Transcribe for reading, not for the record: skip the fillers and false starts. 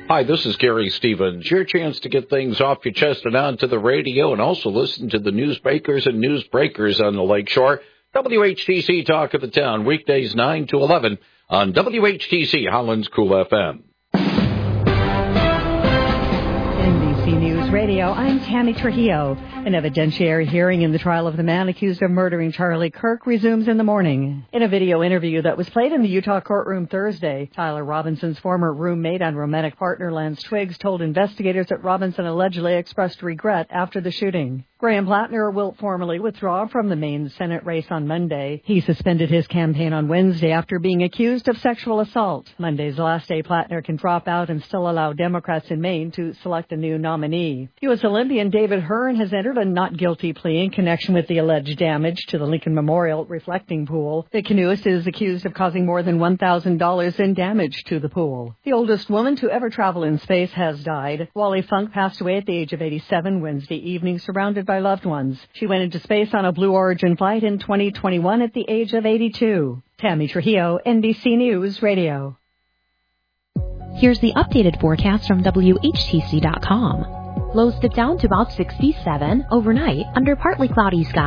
Hi, this is Gary Stevens. Your chance to get things off your chest and onto the radio, and also listen to the newsmakers and newsbreakers on the Lakeshore. WHTC Talk of the Town, weekdays 9 to 11 on WHTC Holland's Cool FM. NBC News Radio, I'm Tammy Trujillo. An evidentiary hearing in the trial of the man accused of murdering Charlie Kirk resumes in the morning. In a video interview that was played in the Utah courtroom Thursday, Tyler Robinson's former roommate and romantic partner Lance Twiggs told investigators that Robinson allegedly expressed regret after the shooting. Graham Plattner will formally withdraw from the Maine Senate race on Monday. He suspended his campaign on Wednesday after being accused of sexual assault. Monday's last day, Plattner can drop out and still allow Democrats in Maine to select a new nominee. U.S. Olympian David Hearn has entered a not guilty plea in connection with the alleged damage to the Lincoln Memorial reflecting pool. The canoeist is accused of causing more than $1,000 in damage to the pool. The oldest woman to ever travel in space has died. Wally Funk passed away at the age of 87 Wednesday evening, surrounded by loved ones. She went into space on a Blue Origin flight in 2021 at the age of 82. Tammy Trujillo, NBC News Radio. Here's the updated forecast from WHTC.com. Lows dip down to about 67 overnight under partly cloudy skies.